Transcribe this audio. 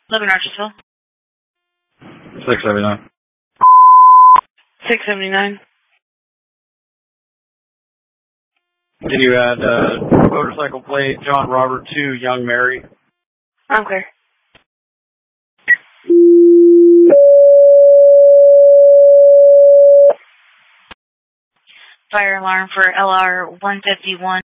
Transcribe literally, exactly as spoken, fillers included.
Living Archersville. six seventy-nine. six seventy-nine. Can you add uh, motorcycle plate John Robert to Young Mary? Okay. Fire alarm for L R one fifty-one.